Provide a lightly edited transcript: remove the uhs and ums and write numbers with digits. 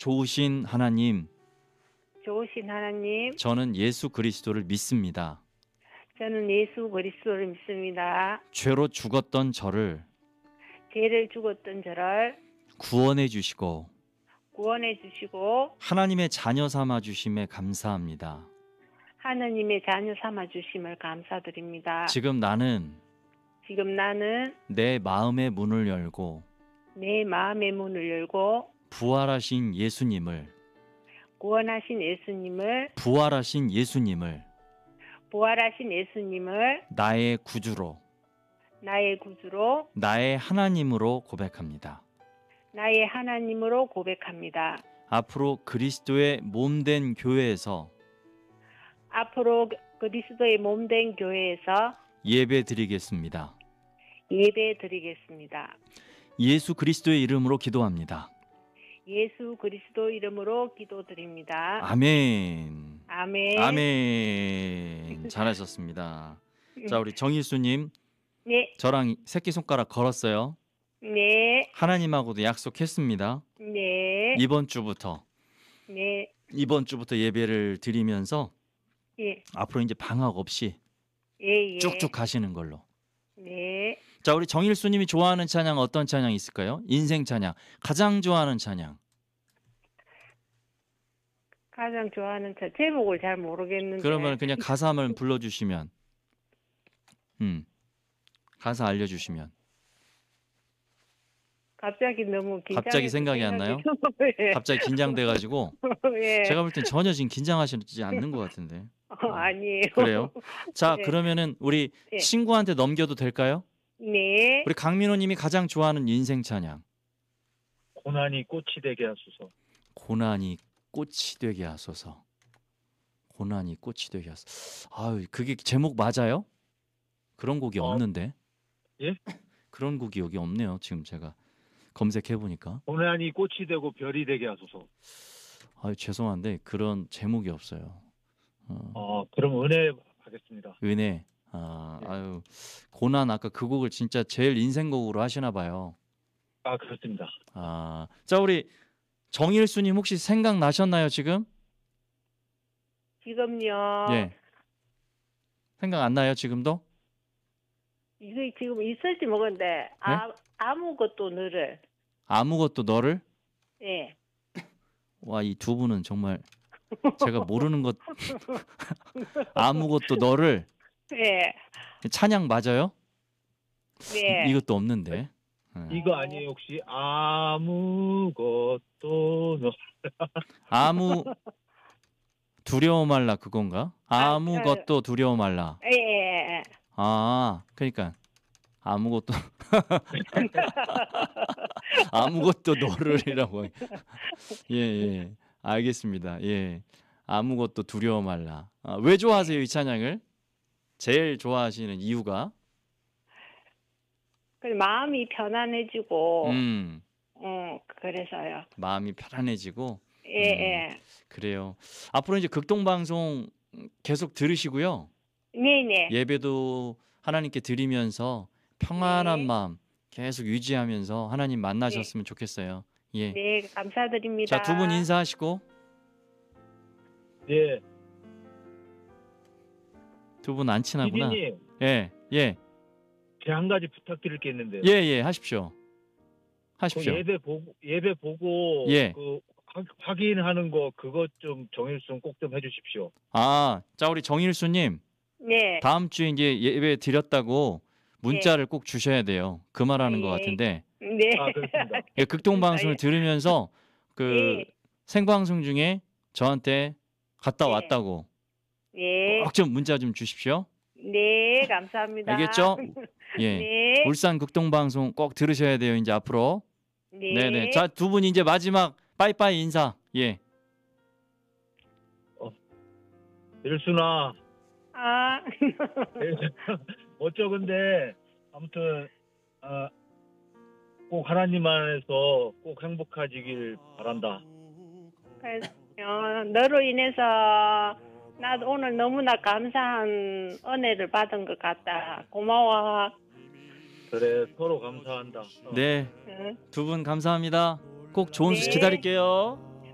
좋으신 하나님, 좋으신 하나님, 저는 예수 그리스도를 믿습니다. 저는 예수 그리스도를 믿습니다. 죄로 죽었던 저를 죄를 죽었던 저를 구원해 주시고 구원해 주시고 하나님의 자녀 삼아 주심에 감사합니다. 하나님의 자녀 삼아 주심을 감사드립니다. 지금 나는 지금 나는 내 마음의 문을 열고 내 마음의 문을 열고 부활하신 예수님을 구원하신 예수님을 부활하신 예수님을 부활하신 예수님을 나의 구주로 나의 구주로 나의 하나님으로 고백합니다. 나의 하나님으로 고백합니다. 앞으로 그리스도의 몸된 교회에서 앞으로 그리스도의 몸된 교회에서 예배 드리겠습니다. 예배 드리겠습니다. 예수 그리스도의 이름으로 기도합니다. 예수 그리스도 이름으로 기도드립니다. 아멘. 아멘. 아멘. 잘하셨습니다. 자, 우리 정일수님, 네, 저랑 새끼손가락 걸었어요. 네, 하나님하고도 약속했습니다. 네, 이번 주부터 네, 예배를 드리면서 예, 앞으로 이제 방학 없이 예, 예. 쭉쭉 가시는 걸로. 네, 자, 우리 정일수님이 좋아하는 찬양 어떤 찬양 있을까요? 인생 찬양, 가장 좋아하는 찬양. 가장 좋아하는 제목을 잘 모르겠는데. 그러면 그냥 가사만 불러주시면, 가사 알려주시면. 갑자기 너무 긴장. 갑자기 생각이 안 나요? 예. 갑자기 긴장돼가지고 예. 제가 볼 땐 전혀 지금 긴장하시지 않는 것 같은데. 아니에요. 그래요? 자, 네. 그러면은 우리 네. 친구한테 넘겨도 될까요? 네, 우리 강민호님이 가장 좋아하는 인생 찬양. 고난이 꽃이 되게 하소서. 고난이 꽃이 되게 하소서. 고난이 꽃이 되게 하소서. 아유, 그게 제목 맞아요? 그런 곡이 없는데. 예? 그런 곡이 여기 없네요. 지금 제가 검색해 보니까. 고난이 꽃이 되고 별이 되게 하소서. 아유, 죄송한데 그런 제목이 없어요. 그럼 은혜 하겠습니다. 은혜. 네. 아유, 고난 아까 그 곡을 진짜 제일 인생곡으로 하시나 봐요. 아, 그렇습니다. 자, 우리 정일수님 혹시 생각나셨나요 지금? 지금요. 예. 생각 안 나요 지금도? 이게 지금 있을지 모르는데 아무것도 너를. 아무것도 너를? 예. 와, 이 두 분은 정말 제가 모르는 것. 아무것도 너를. 예. 찬양 맞아요? 네. 이것도 없는데. 이거 아니에요 혹시? 아무것도 아무 두려워 말라 그건가? 아무것도 두려워 말라. 예. 그러니까 아무것도 아무것도 너를이라고. 예. 알겠습니다. 예. 아무것도 두려워 말라. 왜 좋아하세요 이 찬양을? 제일 좋아하시는 이유가? 마음이 편안해지고. 그래서요. 마음이 편안해지고. 예. 그래요. 앞으로 이제 극동방송 계속 들으시고요. 네네. 예배도 하나님께 드리면서 평안한 네. 마음 계속 유지하면서 하나님 만나셨으면 좋겠어요. 예. 네, 감사드립니다. 자, 두 분 인사하시고. 예. 두 분 안 친하구나. 피디님, 예. 제가 한 가지 부탁드릴 게 있는데요. 예. 하십시오. 그 예배 보고 예. 그 확인하는 거 그것 좀 정일순 꼭 좀 해주십시오. 자, 우리 정일수님. 네. 다음 주에 이제 예배 드렸다고 문자를 꼭 주셔야 돼요. 그 말하는 것 같은데. 네. 그렇습니다. 예, 극동방송을 들으면서 그 생방송 중에 저한테 갔다 왔다고 네. 꼭 좀 문자 좀 주십시오. 네, 감사합니다. 알겠죠? 예. 네. 울산 극동방송 꼭 들으셔야 돼요. 이제 앞으로. 네. 네네. 자, 두 분 이제 마지막 빠이빠이 인사. 예. 일순아. 아. 어쩌근데 아무튼 꼭 하나님 안에서 꼭 행복하시길 바란다. 너로 인해서 나도 오늘 너무나 감사한 은혜를 받은 것 같다. 고마워. 그래, 서로 감사한다. 네. 응. 두 분 감사합니다. 꼭 좋은 네. 소식 기다릴게요.